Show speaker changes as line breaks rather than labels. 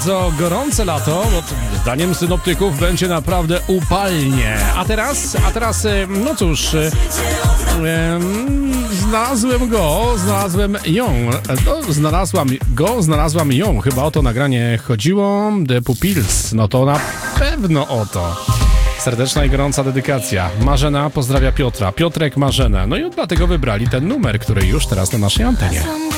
bardzo gorące lato, bo zdaniem synoptyków będzie naprawdę upalnie. A teraz, no cóż, znalazłam ją, chyba o to nagranie chodziło, The Pupils, no to na pewno o to. Serdeczna i gorąca dedykacja. Marzena pozdrawia Piotra, Piotrek Marzenę, no i dlatego wybrali ten numer, który już teraz na naszej antenie.